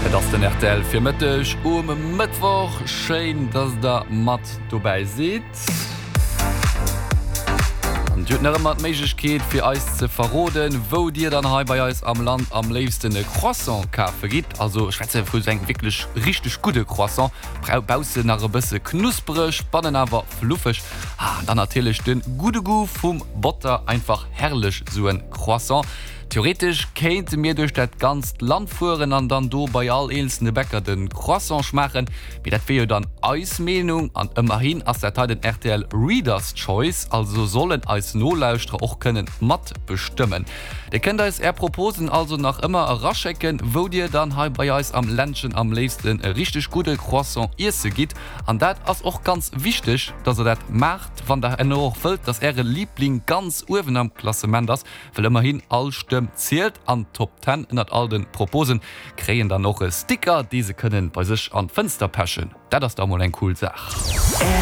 Das den RTL fir Mëttech Mittwoch schein, dats der mat dobei seet. mat Meigkeet fir eis ze verroden, wo Dir dann ha bei eis am Land am leefsten e Croissant kafe gitt. Also Schweze vu eng wirklich richtig gute Croissant. Braubause nach e bësse knusprech, spannen awer fluffech. Dann natürlich den gute Gu vum Butter einfach herrlech so en Croissant. Theoretisch kennt mir durch dat ganz Land fuhren an dann do bei all eelste Bäcker den Croissant schmachen, wie dat fir dann Eismenung an immerhin as der Teil den RTL Readers Choice, also sollen als Nolauustre auch können matt bestimmen. Der kennt als Proposen also nach immer raschecken, wo dir dann halb bei Eis am Ländchen am leefsten richtig gute Croissant Ise geht. An dat as auch ganz wichtig, dass dat macht, wann der noch füllt, dass Liebling ganz oben am Klassement das, will immerhin all Stimmen zählt an Top 10 in all den Proposen, kreen dann noch Sticker, diese können bei sich an Fenster paschen. Das ist da mal ein cool Sach.